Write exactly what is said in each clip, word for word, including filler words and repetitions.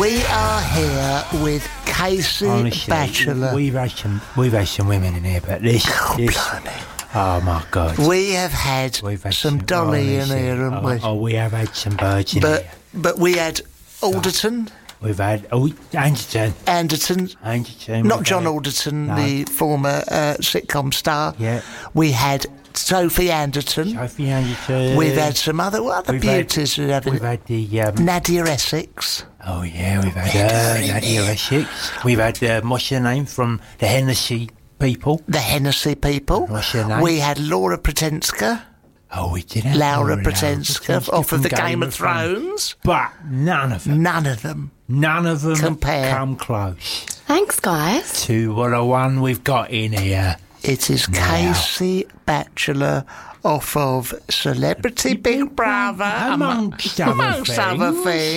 We are here with Casey Honestly, Batchelor. We've had some, we've had some women in here, but this, Oh, this blimey. oh my God, We have had we've had some Dolly in honestly, here, haven't oh, we? Oh, we have had some birds in but here. but we had Alderton, We've had oh Anderton, Anderton, Anderton. not we've John had- Alderton, No. the former uh, sitcom star. Yeah. We had Sophie Anderton. Sophie Anderton. We've had some other what other We've had- beauties. we have We've had the um, Nadia Essex. oh yeah, we've had uh, doing Nadia here? Essex. We've had uh, what's her name from the Hennessy people. The Hennessy people. What's her name? We had Laura Pratenska, Oh, we did have Laura Laura Pratenska, Pratenska off of from the Game of Thrones. but none of them, None of them. none of them Compare. come close Thanks, guys. to what a one we've got in here. It is Now. Casey Batchelor off of Celebrity Big Brother, Amongst other amongst things. other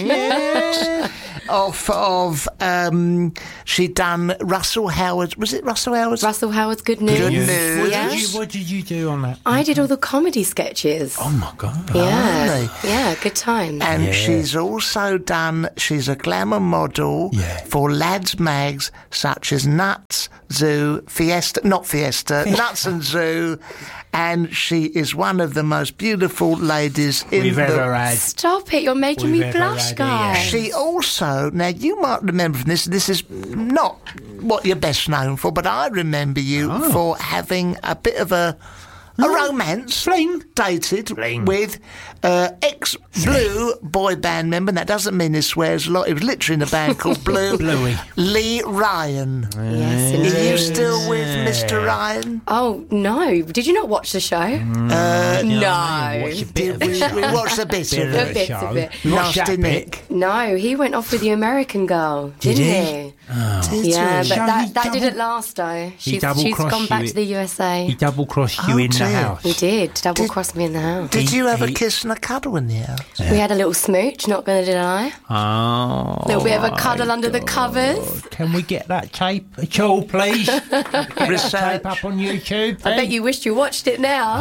things. Off of, um, she done Russell Howard. Was it Russell Howard's? Russell Howard's Good News. Good Yeah. news. What, Yeah. did you, what did you do on that? I did all the comedy sketches. Oh my God. yeah. really? Yeah, good times. And Yeah. she's also done, she's a glamour model Yeah. for lads mags such as Nuts, Zoo, Fiesta, not Fiesta, Nuts and Zoo. And she is one of the most beautiful ladies in We've the ever had. Stop it, you're making We've me ever blush, had, guys. yeah. She also, now you might remember from this, this is not what you're best known for, but I remember you Oh. for having a bit of a, a romance. Fling. Dated Fling. with uh, ex-Blue boy band member, and that doesn't mean he swears a lot, he was literally in a band called Blue. Bluey. Lee Ryan. Yes, Are indeed. you still with Mister Ryan? Oh, no. Did you not watch the show? Uh, no. Watch a bit did of we, it. we watched a bit Bit of of it. A bit show. of it. We watched Nasty that bit. Nick. No, he went off with the American girl, Did didn't he? he? Did Yeah, you? but So that, he that double- didn't last, though. She's, double she's crossed gone back you. to the U S A. He double crossed you Oh, in the dear. house. He did. Double Did- crossed me in the house. Did He- you have a he- kiss and a cuddle in the house? We had a little smooch, not going to deny. Oh. A little bit of a cuddle my under the God. covers. Can we get that tape at all, please? Get that Research. tape up on YouTube. I bet you wished you watched it now.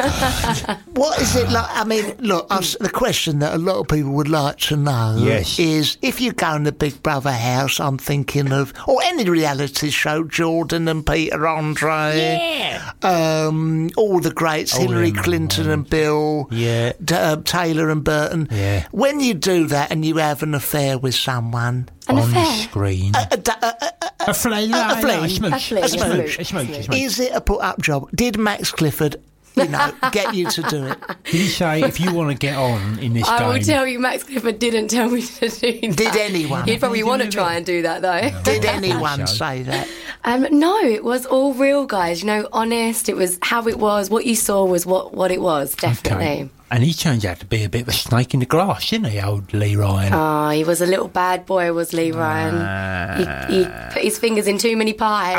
What is it like? I mean, look, I was- the question that a lot of people would like to know Yes. is if you go in the Big Brother house, I'm thinking of, or any reality show, Jordan and Peter Andre, Yeah. um, all the greats, All Hillary them, Clinton and Bill, Yeah. D- uh, Taylor and Burton. Yeah. When you do that and you have an affair with someone, An on affair. the screen. a, d- a, a, A fling. a fling. A smooch. A fling, A a smooch. smooch. A smooch. A smooch. is it a put-up job? Did Max Clifford, you know, get you to do it? Did he say if you want to get on in this I game? will tell you, Max Clifford didn't tell me to do that. Did anyone? He'd probably Did want to you try do and do that, though. Did anyone show. say that? Um, no, it was all real, guys. You know, honest. It was how it was. What you saw was what, what it was, definitely. Okay. And he turns out to be a bit of a snake in the grass, didn't he, old Lee Ryan? Oh, he was a little bad boy, was Lee Ryan. he, he put his fingers in too many pies.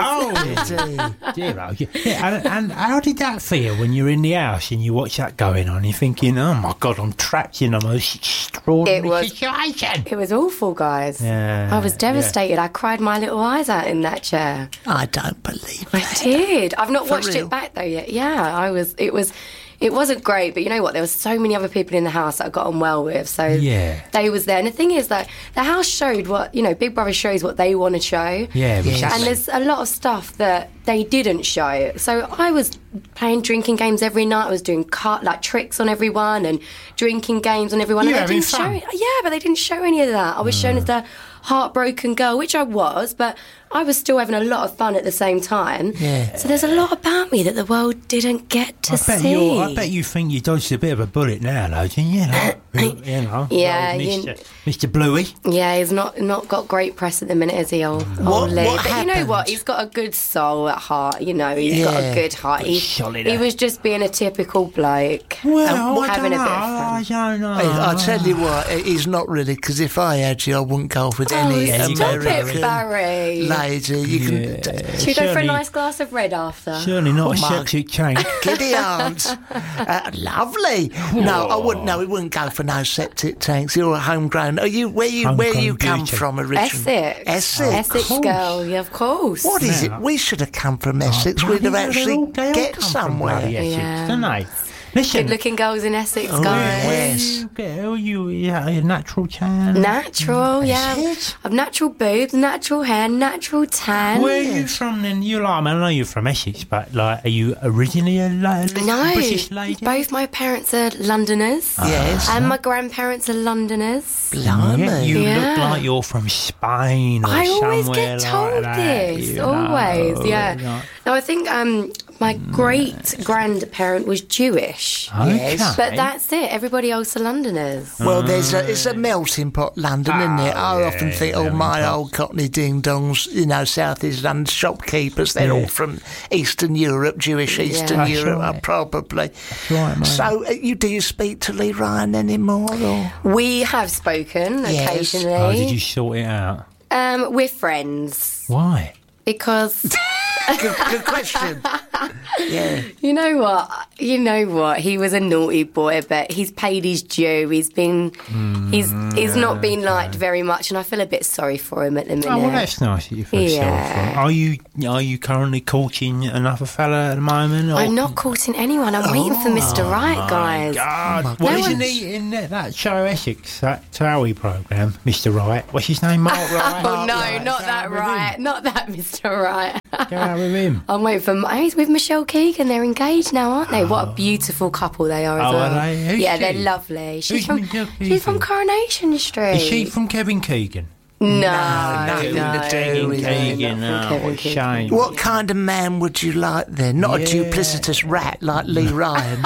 Oh, dear, oh, yeah. Yeah, and, and how did that feel when you're in the house and you watch that going on? You're thinking, oh my God, I'm trapped in a most extraordinary It was- situation. It was awful, guys. Yeah, I was devastated. I cried my little eyes out in that chair. I don't believe I that. did. I've not For watched real? it back though yet. Yeah, I was. It was. It wasn't great, but you know what? There were so many other people in the house that I got on well with, so Yeah. they was there. And the thing is that the house showed what you know. Big Brother shows what they want to show. Yeah, Yes. exactly. And there's a lot of stuff that they didn't show. So I was playing drinking games every night. I was doing cart, like tricks on everyone and drinking games on everyone. You and they having didn't fun? show. Yeah, but they didn't show any of that. I was shown as the heartbroken girl, which I was, but I was still having a lot of fun at the same time. Yeah. So there's a lot about me that the world didn't get to I bet, see. you, I bet you think you dodged a bit of a bullet now, though, didn't you? You know, you know Yeah, old you- Mister Mister Bluey. Yeah, he's not not got great press at the minute, is he, old, Mm. What- old Lee? what But you know what? happened? He's got a good soul at heart. You know, he's got Yeah. a good heart. He, solid, he eh? was just being a typical bloke. Well, and I having don't a know. bit of fun. I don't know. I, I tell you what, he's not really, because if I had you, I wouldn't go off with any oh, stop American it, Barry. lady. You can. Should we go for a Surely- nice glass of red after? Surely not Oh, a my- septic tank. Giddy aunt. Uh, lovely. No, I wouldn't. No, we wouldn't go for no septic tanks. You're a homegrown. Are you? Where you? where Homegrown you come beauty. from originally? Essex. Essex. Essex course. girl, yeah, of course. What is Now- it? We should have come from Essex. Oh, We'd have bloody hell, actually they all- they all get come from somewhere. bloody Essex, Yeah. don't they? Listen, Good-looking girls in Essex, Oh, guys. yes. Are you, yeah, a natural tan? Natural, yeah. it? I've natural boobs, natural hair, natural tan. Where are you from then? You like, I, mean, I know you're from Essex, but like, are you originally a, like, a No, British lady? both my parents are Londoners. Yes. And my grandparents are Londoners. Blimey. Yeah, you Yeah. look like you're from Spain or I always somewhere get told like that, this. you know, Always, yeah. like- No, I think um, my great grandparent was Jewish. Okay. But that's it. Everybody else are Londoners. Well, there's a, it's a melting pot, London, isn't it? I Oh, often yeah, think, oh, melting my pot. old Cockney ding-dongs, you know, South East London shopkeepers, they're Yeah. all from Eastern Europe, Jewish Eastern Yeah. That's Europe, right. uh, probably. right, mate. So, uh, you do you speak to Lee Ryan anymore? Or? We have spoken Yes. occasionally. How did you sort it out? Um, we're friends Why? because Good, good question. Yeah. you know what, you know what. He was a naughty boy, but he's paid his due. He's been, he's he's not been liked very much, and I feel a bit sorry for him at the minute. Oh, well, that's nice that you feel sorry for Yeah. him. Are you are you currently courting another fella at the moment? Or? I'm not courting anyone. I'm waiting for Mister Right, guys. God. No Well, isn't one's- he in that, that show Essex, that Towie programme, Mister Wright? What's his name, Mark Wright? Oh no, Wright. not Go that out with right, not that Mister Right. him. Go out with him. I'm waiting for. Oh, he's with Michelle Keegan. They're engaged now, aren't they? What a beautiful couple they are. As Oh, well. are they? Who's yeah, she? they're lovely. She's Who's from. Michelle She's from Keegan? Coronation Street. Is she from Kevin Keegan? No, nothing no. to do with it. Keegan, not oh, from what a Kevin shame. What kind of man would you like then? Not a Yeah. duplicitous rat like Lee Ryan.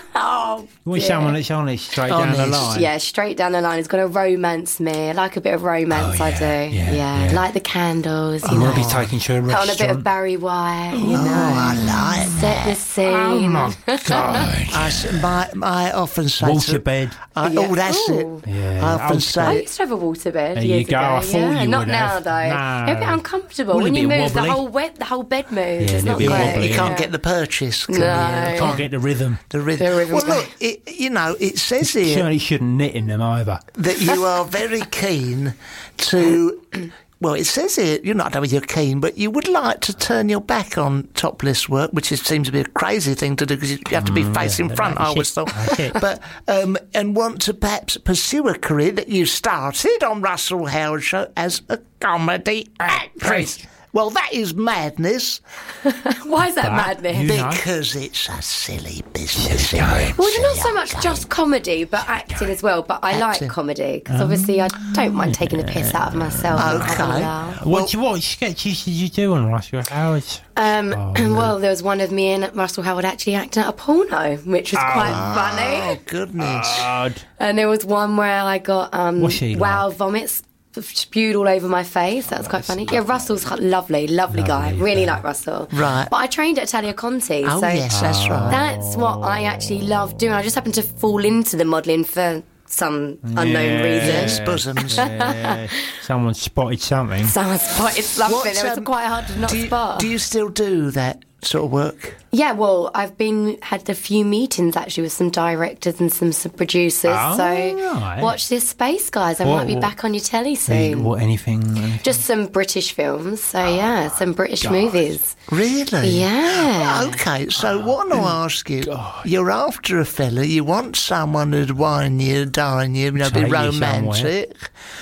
Oh, You want yeah. someone that's honest, straight down the Honest. line? Yeah, straight down the line. It's got to romance me. I like a bit of romance. Oh, I yeah, do. yeah, Yeah, yeah. like the candles. You You know, want to be taken to a put on a bit of restaurant? Barry White. You Oh, know, I like set the that. scene. Oh, my God. I, s- my, I often say Water to, bed. I, Yeah. Oh, that's Ooh. it. Yeah. I often Oh, say, I used to have a waterbed There years you go. ago. I thought yeah, you not would now have. though. No. They're a bit uncomfortable Well, when it'd you be move. The wobbly. whole wet, the whole bed moves. Yeah, it's it'd not be great. wobbly, you can't yeah. get the purchase. Can No. you? Can't get the rhythm. The rhythm. The rhythm. Well, look, it, you know, it says here Certainly shouldn't knit in them either. that you are very keen to. Well, it says here, you're not know whether you're keen, but you would like to turn your back on topless work, which is, seems to be a crazy thing to do because you have to be facing yeah, front, I that's always it. thought. That's it. But, um, and want to perhaps pursue a career that you started on Russell Howard Show as a comedy actress. Well, that is madness Why is that But madness? you know. because it's a silly business. Silly isn't it? game. Well, it's not Silly so old much game. just comedy, but acting as well. But I Acting. like comedy because obviously I don't mind taking the piss out of myself. and having a Okay. laugh. What, what sketches did you do on Russell Howard? Um, Oh, well, there was one of me and Russell Howard actually acting out a porno, which was quite Oh, funny. goodness. God. And there was one where I got um, What's he wow like? vomits spewed all over my face. That was quite funny. Yeah, Russell's h- lovely, lovely, guy. Lovely, Really yeah. like Russell. Right. But I trained at Talia Conti. Oh, so yes, that's right. That's what I actually love doing. I just happened to fall into the modelling for some unknown Yeah. reason. Yes, bosoms. Yeah, someone spotted something. Someone spotted something. What, It was um, quite hard to not do you, spot. do you still do that sort of work? Yeah, well, I've been had a few meetings actually with some directors and some, some producers. Oh, so right. watch this space, guys. I What- might be what- back on your telly Any- soon. What, anything? anything? Just some British films. So yeah, some British movies. Really? Yeah. Okay, so what I want to ask you, you're after a fella, you want someone who'd wine you, dine you, you know, be Take you romantic.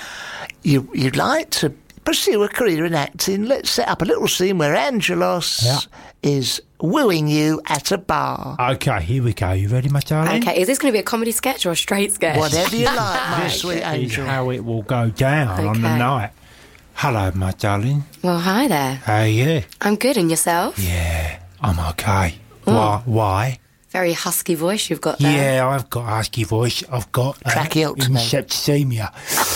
You, you'd like to pursue a career in acting. Let's set up a little scene where Angelos Yeah. is wooing you at a bar. Okay, here we go. You ready, my darling? Okay, is this going to be a comedy sketch or a straight sketch? Whatever you like, my This sweet is angel. how it will go down on the Okay. night. Hello, my darling. Well, hi there. How are you? I'm good, and yourself? Yeah, I'm okay. Why? Why? Very husky voice you've got there. Yeah, I've got a husky voice. I've got uh, Tracheotomy. septicemia.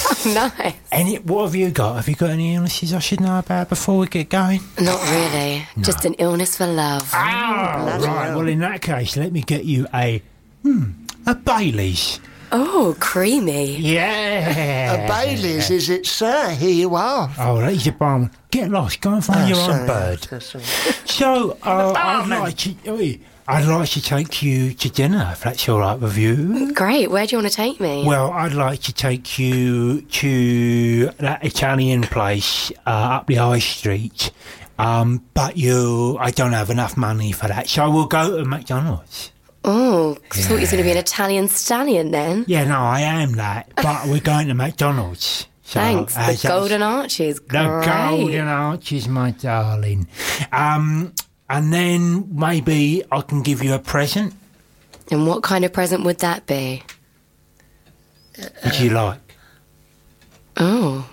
Nice. Any? What have you got? Have you got any illnesses I should know about before we get going? Not really. Just an illness for love. Ah, bloody right. hell. Well, in that case, let me get you a hmm, a Bailey's. Oh, creamy. Yeah. A Bailey's, is it, sir? Here you are. Oh, there's your barman. Get lost. Go and find Oh, your sorry. own bird. Oh, sorry. So, uh, I'd barman. like to. oi, I'd like to take you to dinner, if that's all right with you. Great. Where do you want to take me? Well, I'd like to take you to that Italian place uh, up the high street, um, but you, I don't have enough money for that, so we'll go to McDonald's. Oh, I thought you was going to be an Italian stallion then. Yeah, no, I am that. But we're going to McDonald's. So, Thanks. uh, The so- Golden Arches. The Great. Golden Arches, my darling. Um, and then maybe I can give you a present. And what kind of present would that be? Would you like? Oh,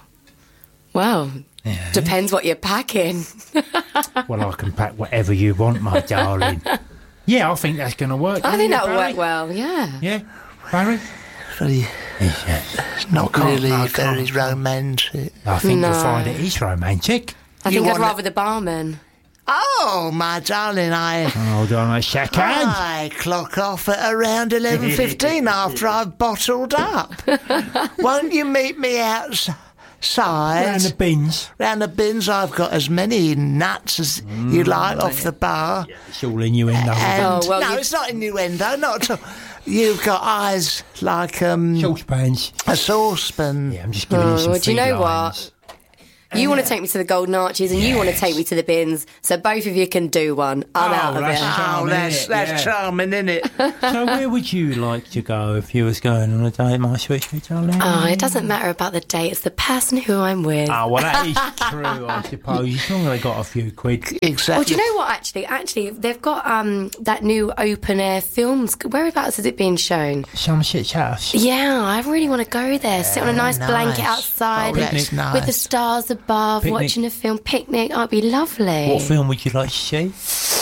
well, Yeah. depends what you're packing. Well, I can pack whatever you want, my darling. Yeah, I think that's going to work. I don't think you, that'll Barry? work well, yeah. Yeah, Barry? Very, Yeah. not can't- really I very can't. romantic. I think you'll No. find it is romantic. I You think I'd wanna- rather the barman. Oh, my darling, I Hold on a second. I clock off at around eleven fifteen after I've bottled up. Won't you meet me outside? Round the bins. Round the bins, I've got as many nuts as you like off the bar. It's all innuendo. And Oh, well, no, you- it's not innuendo, not at all. You've got eyes like um, Saucepans. a saucepan. Yeah, I'm just giving you Oh, some well, do you know felines. what? You want to take me to the Golden Arches and you want to take me to the bins, so both of you can do one. I'm Oh, out of that's it. nice. Oh, Charming, that's innit? that's Yeah. charming, isn't it? So where would you like to go if you was going on a date, my sweet, sweet darling? Oh, it doesn't matter about the date, it's the person who I'm with. Oh, well, that is true, I suppose. As long as they got a few quid. Exactly. Oh, do you know what, actually? Actually, they've got um that new open-air films. Whereabouts is it being shown? Somerset's house. Yeah, I really want to go there. Sit on a nice nice. blanket outside Oh, that's with nice. the stars above, Picnic. watching a film. Picnic, oh, it'd be lovely. What film would you like to see?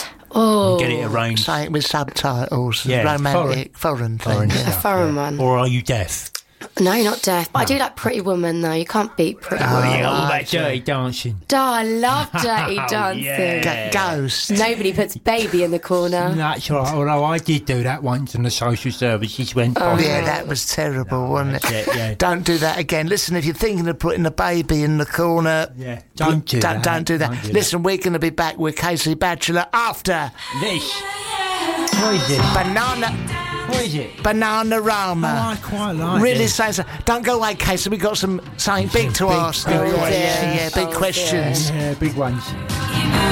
Oh, Get it arranged. Something with subtitles, Yeah, romantic, foreign, Foreign thing. a Yeah. foreign one. Or are you deaf? No, not deaf. But I do like Pretty Woman, though. You can't beat Pretty Oh, Woman. yeah, all right, that dirty dancing. Oh, I love Dirty Oh, Dancing. yeah. G- Ghost. Nobody puts Baby in the corner. That's right. Although I did do that once and the social services went past. Yeah, that was terrible, wasn't it? that's it, yeah. Don't do that again. Listen, if you're thinking of putting a baby in the corner, Yeah, don't do don't, that. don't do that. Don't do Listen, we're going to be back with Casey Batchelor after This. What is it? Banana What is it? Bananarama. Oh, I quite like Really this. saying so. Don't go away, Casey. We've got some something big to big- ask. big you. questions. Yeah, yeah, big Oh, questions. Yeah, big ones.